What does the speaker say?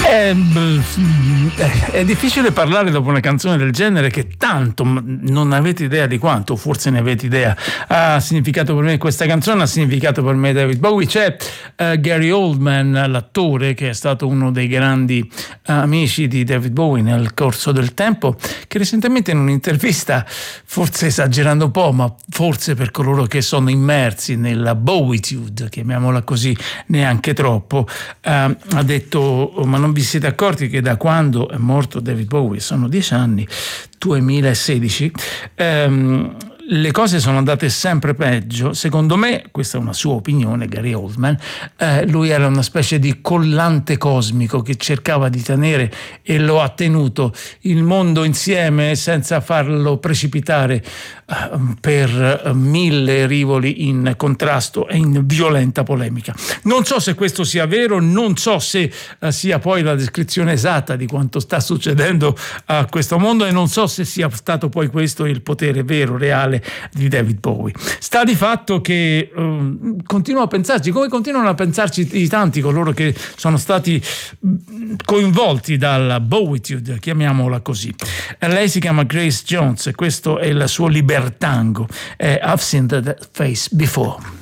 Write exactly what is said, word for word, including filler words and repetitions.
È, è difficile parlare dopo una canzone del genere che tanto, non avete idea di quanto, forse ne avete idea, ha significato per me questa canzone, ha significato per me David Bowie. C'è uh, Gary Oldman, l'attore, che è stato uno dei grandi uh, amici di David Bowie nel corso del tempo, che recentemente in un'intervista, forse esagerando un po', ma forse per coloro che sono immersi nella Bowitude, chiamiamola così, neanche troppo, uh, ha detto: oh, ma non vi siete accorti che da quando è morto David Bowie, sono dieci anni, duemilasedici, ehm, le cose sono andate sempre peggio. Secondo me, questa è una sua opinione, Gary Oldman, eh, lui era una specie di collante cosmico che cercava di tenere, e lo ha tenuto, il mondo insieme senza farlo precipitare eh, per eh, mille rivoli in contrasto e in violenta polemica. Non so se questo sia vero, non so se eh, sia poi la descrizione esatta di quanto sta succedendo a questo mondo, e non so se sia stato poi questo il potere vero, reale di David Bowie. Sta di fatto che um, continuo a pensarci, come continuano a pensarci i tanti coloro che sono stati coinvolti dalla Bowitude, chiamiamola così. Lei si chiama Grace Jones e questo è il suo libertango, eh, I've Seen That Face Before.